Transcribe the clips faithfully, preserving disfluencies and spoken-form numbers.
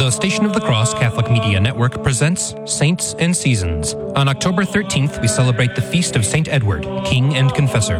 The Station of the Cross Catholic Media Network presents Saints and Seasons. On October thirteenth, we celebrate the feast of Saint Edward, King and Confessor.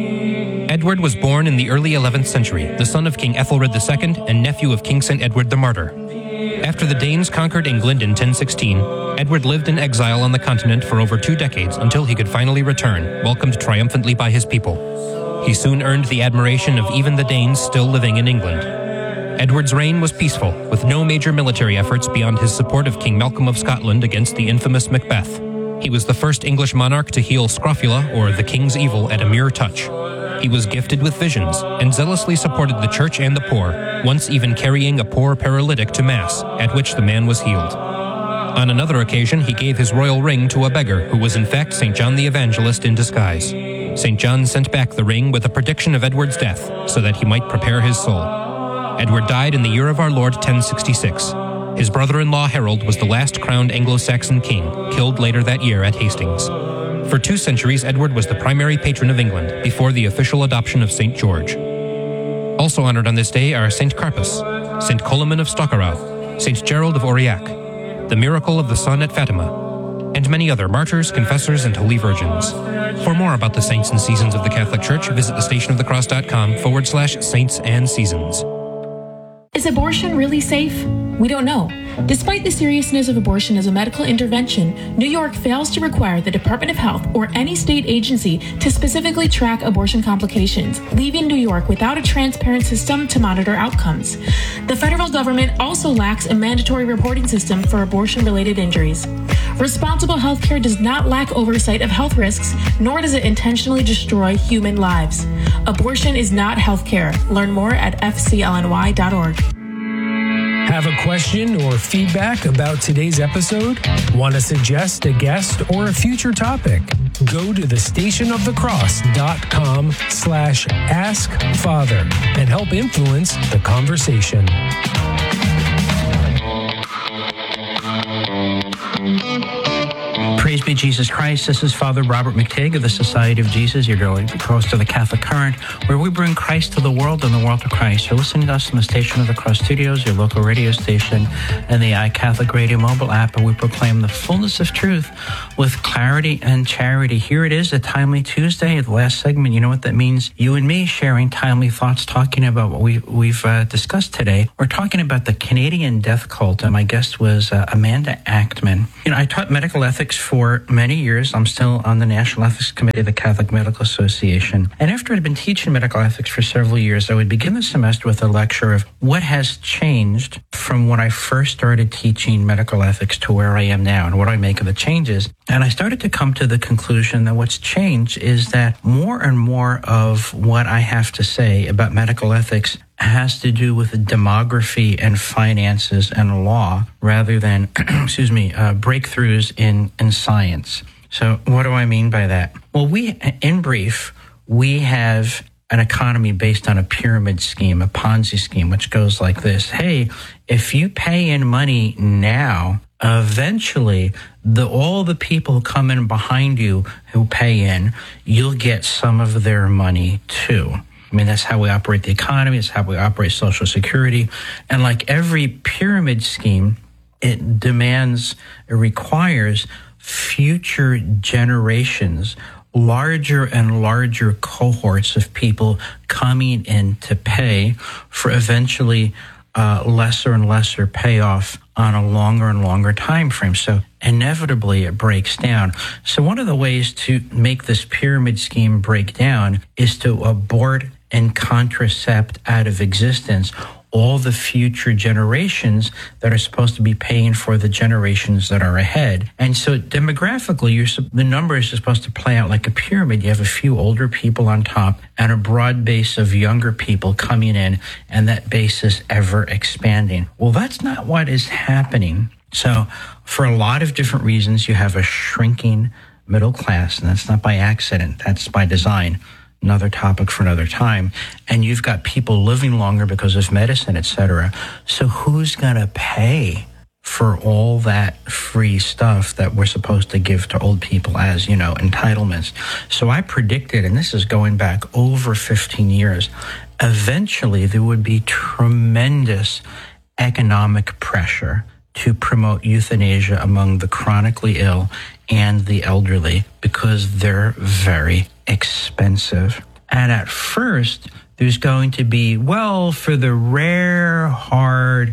Edward was born in the early eleventh century, the son of King Ethelred the Second and nephew of King Saint Edward the Martyr. After the Danes conquered England in ten sixteen, Edward lived in exile on the continent for over two decades until he could finally return, welcomed triumphantly by his people. He soon earned the admiration of even the Danes still living in England. Edward's reign was peaceful, with no major military efforts beyond his support of King Malcolm of Scotland against the infamous Macbeth. He was the first English monarch to heal scrofula, or the king's evil, at a mere touch. He was gifted with visions, and zealously supported the church and the poor, once even carrying a poor paralytic to Mass, at which the man was healed. On another occasion, he gave his royal ring to a beggar, who was in fact Saint John the Evangelist in disguise. Saint John sent back the ring with a prediction of Edward's death, so that he might prepare his soul. Edward died in the year of our Lord ten sixty-six. His brother-in-law Harold was the last crowned Anglo-Saxon king, killed later that year at Hastings. For two centuries, Edward was the primary patron of England, before the official adoption of Saint George. Also honored on this day are Saint Carpus, Saint Coloman of Stockerau, Saint Gerald of Aurillac, the miracle of the sun at Fatima, and many other martyrs, confessors, and holy virgins. For more about the saints and seasons of the Catholic Church, visit thestationofthecross.com forward slash saints and seasons. Is abortion really safe? We don't know. Despite the seriousness of abortion as a medical intervention, New York fails to require the Department of Health or any state agency to specifically track abortion complications, leaving New York without a transparent system to monitor outcomes. The federal government also lacks a mandatory reporting system for abortion-related injuries. Responsible healthcare does not lack oversight of health risks, nor does it intentionally destroy human lives. Abortion is not healthcare. Learn more at f c l n y dot org. Have a question or feedback about today's episode? Want to suggest a guest or a future topic? Go to thestationofthecross.com slash ask father and help influence the conversation. Praise be Jesus Christ. This is Father Robert McTigg of the Society of Jesus. You're going close to the Catholic Current, where we bring Christ to the world and the world to Christ. You're listening to us on the Station of the Cross Studios, your local radio station, and the iCatholic Radio mobile app, and we proclaim the fullness of truth with clarity and charity. Here it is, a timely Tuesday, the last segment. You know what that means? You and me sharing timely thoughts, talking about what we, we've uh, discussed today. We're talking about the Canadian death cult, and my guest was uh, Amanda Achtman. You know, I taught medical ethics for For many years. I'm still on the National Ethics Committee of the Catholic Medical Association. And after I'd been teaching medical ethics for several years, I would begin the semester with a lecture of what has changed from when I first started teaching medical ethics to where I am now, and what do I make of the changes. And I started to come to the conclusion that what's changed is that more and more of what I have to say about medical ethics has to do with demography and finances and law rather than, excuse me, uh, breakthroughs in, in science. So what do I mean by that? Well, we, in brief, we have an economy based on a pyramid scheme, a Ponzi scheme, which goes like this. Hey, if you pay in money now, eventually the all the people who come in behind you who pay in, you'll get some of their money too. I mean, that's how we operate the economy. It's how we operate Social Security. And like every pyramid scheme, it demands, it requires future generations, larger and larger cohorts of people coming in to pay for eventually uh, lesser and lesser payoff on a longer and longer time frame. So inevitably it breaks down. So one of the ways to make this pyramid scheme break down is to abort and contracept out of existence all the future generations that are supposed to be paying for the generations that are ahead. And so demographically, you're, the number is supposed to play out like a pyramid. You have a few older people on top and a broad base of younger people coming in, and that base is ever expanding. Well, that's not what is happening. So for a lot of different reasons, you have a shrinking middle class, and that's not by accident. That's by design. Another topic for another time. And you've got people living longer because of medicine, et cetera. So who's going to pay for all that free stuff that we're supposed to give to old people as, you know, entitlements? So I predicted, and this is going back over fifteen years, eventually there would be tremendous economic pressure to promote euthanasia among the chronically ill and the elderly because they're very expensive. And at first, there's going to be, well, for the rare, hard,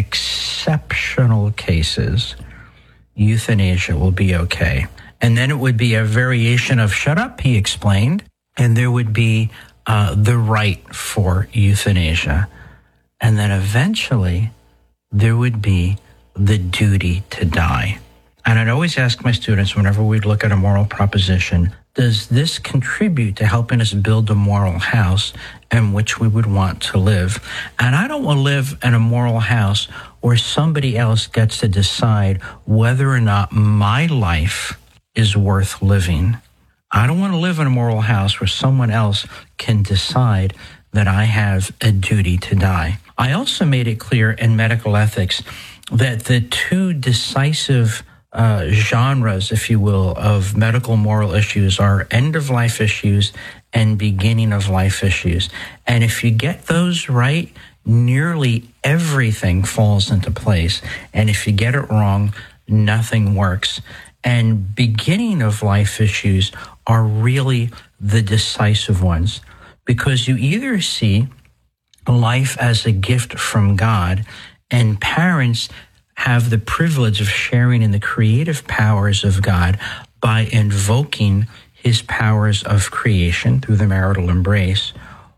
exceptional cases, euthanasia will be okay. And then it would be a variation of shut up, he explained, and there would be uh, the right for euthanasia. And then eventually, there would be the duty to die. And I'd always ask my students whenever we'd look at a moral proposition, does this contribute to helping us build a moral house in which we would want to live? And I don't want to live in a moral house where somebody else gets to decide whether or not my life is worth living. I don't want to live in a moral house where someone else can decide that I have a duty to die. I also made it clear in medical ethics that the two decisive uh, genres, if you will, of medical moral issues are end-of-life issues and beginning-of-life issues. And if you get those right, nearly everything falls into place. And if you get it wrong, nothing works. And beginning-of-life issues are really the decisive ones, because you either see life as a gift from God, and parents have the privilege of sharing in the creative powers of God by invoking his powers of creation through the marital embrace,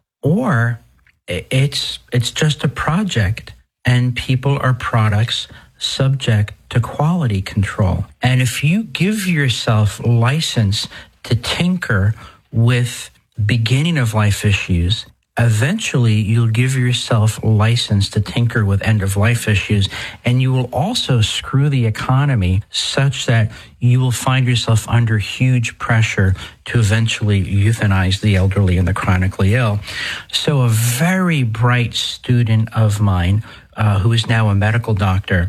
or it's it's just a project and people are products subject to quality control. And if you give yourself license to tinker with beginning of life issues, eventually you'll give yourself license to tinker with end-of-life issues, and you will also screw the economy such that you will find yourself under huge pressure to eventually euthanize the elderly and the chronically ill. So a very bright student of mine, uh, who is now a medical doctor,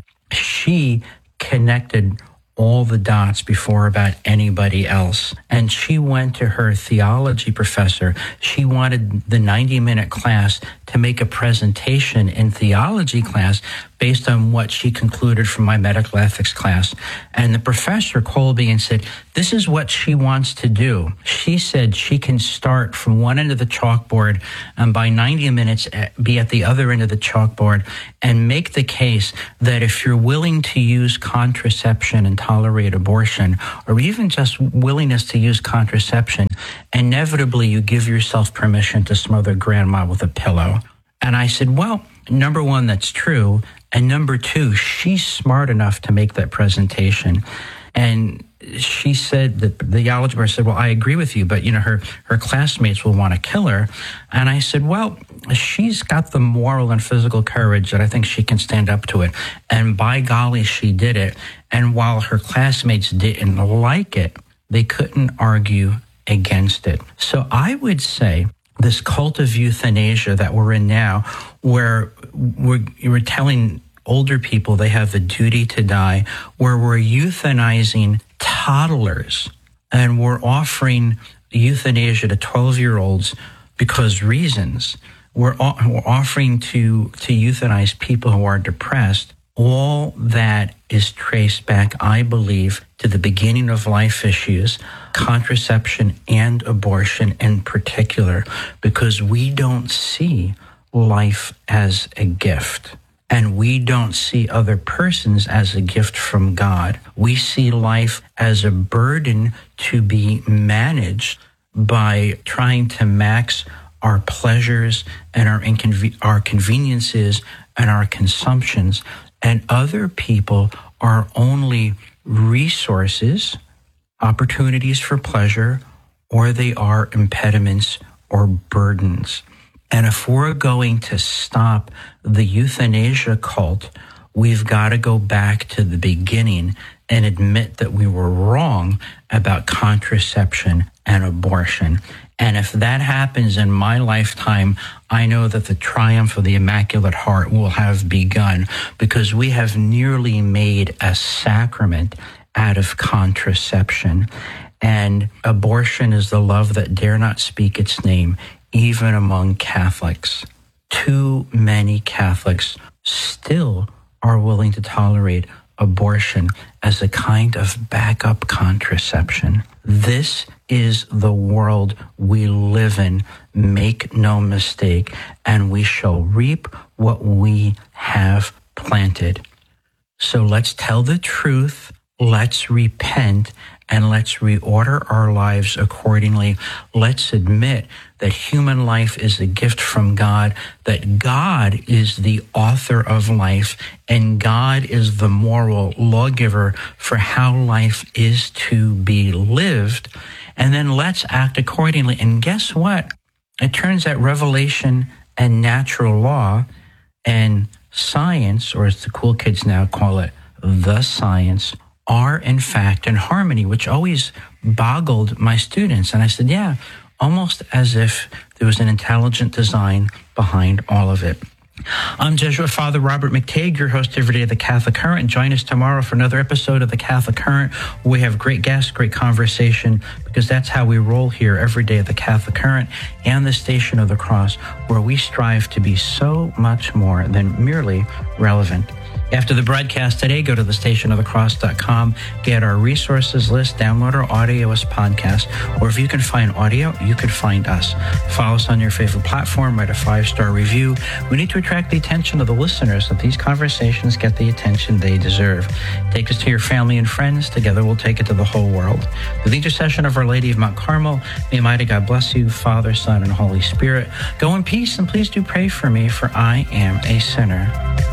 she connected all the dots before about anybody else. And she went to her theology professor. She wanted the ninety-minute class to make a presentation in theology class based on what she concluded from my medical ethics class. And the professor called me and said, this is what she wants to do. She said she can start from one end of the chalkboard and by ninety minutes be at the other end of the chalkboard and make the case that if you're willing to use contraception and tolerate abortion, or even just willingness to use contraception, inevitably you give yourself permission to smother grandma with a pillow. And I said, well, number one, that's true. And number two, she's smart enough to make that presentation. And she said that the theology professor said, well, I agree with you, but you know, her, her classmates will want to kill her. And I said, well, she's got the moral and physical courage that I think she can stand up to it. And by golly, she did it. And while her classmates didn't like it, they couldn't argue against it. So I would say this cult of euthanasia that we're in now, where we're, we're telling older people they have a duty to die, where we're euthanizing toddlers and we're offering euthanasia to twelve-year-olds because reasons. We're, we're offering to, to euthanize people who are depressed. All that is traced back, I believe, to the beginning of life issues, contraception and abortion in particular, because we don't see life as a gift. And we don't see other persons as a gift from God. We see life as a burden to be managed by trying to max our pleasures and our, inconven- our conveniences and our consumptions. And other people are only resources, opportunities for pleasure, or they are impediments or burdens. And if we're going to stop the euthanasia cult, we've got to go back to the beginning and admit that we were wrong about contraception and abortion. And if that happens in my lifetime, I know that the triumph of the Immaculate Heart will have begun, because we have nearly made a sacrament out of contraception. And abortion is the love that dare not speak its name, even among Catholics. Too many Catholics still are willing to tolerate abortion as a kind of backup contraception. This is the world we live in. Make no mistake, and we shall reap what we have planted. So let's tell the truth, let's repent, and let's reorder our lives accordingly. Let's admit that human life is a gift from God, that God is the author of life, and God is the moral lawgiver for how life is to be lived. And then let's act accordingly. And guess what? It turns out revelation and natural law and science, or as the cool kids now call it, the science, are in fact in harmony, which always boggled my students. And I said, yeah, almost as if there was an intelligent design behind all of it. I'm Jesuit Father Robert McTague, your host every day of the Catholic Current. And join us tomorrow for another episode of the Catholic Current. We have great guests, great conversation, because that's how we roll here every day at the Catholic Current and the Station of the Cross, where we strive to be so much more than merely relevant. After the broadcast today, go to the station of the cross dot com, get our resources list, download our audio as podcast, or if you can find audio, you can find us. Follow us on your favorite platform, write a five-star review. We need to attract the attention of the listeners so that these conversations get the attention they deserve. Take us to your family and friends. Together we'll take it to the whole world. With the intercession of Our Lady of Mount Carmel, may Almighty God bless you, Father, Son, and Holy Spirit. Go in peace, and please do pray for me, for I am a sinner.